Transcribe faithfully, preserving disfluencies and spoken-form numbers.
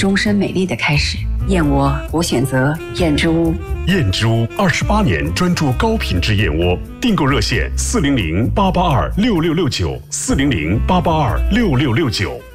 终身美丽的开始。燕窝，我选择燕之屋。 燕之屋二十八年专注高品质燕窝，订购热线四零零八八二六六六九四零零八八二六六六九。